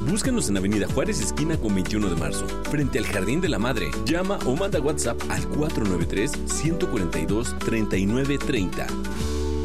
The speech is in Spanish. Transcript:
Búscanos en Avenida Juárez, esquina con 21 de marzo, frente al Jardín de la Madre. Llama o manda WhatsApp al 493-142-3930.